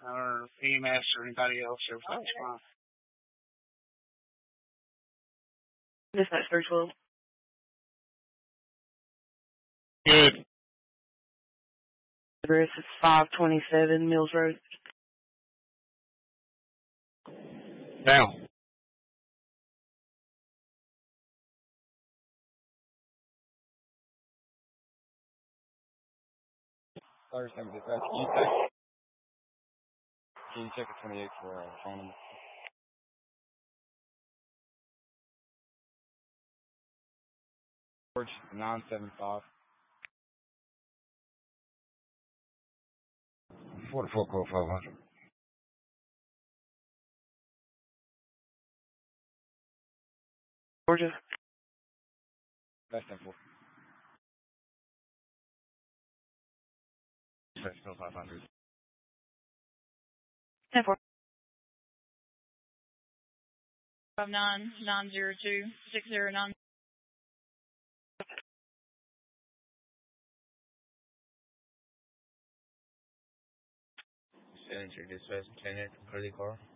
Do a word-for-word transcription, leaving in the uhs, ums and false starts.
or E M S or anybody else. Everything's fine. Dispatch three twelve. Good. Address is five twenty-seven Mills Road. Now. Thursday, dispatch. Can you check? Can you check a twenty-eight for uh, phone number? George nine seven five. forty-four code five hundred. Georgia. That's simple. That's still five hundred. ten four. Five nine nine zero two six zero nine. Senator dispatch lieutenant, Curly Car.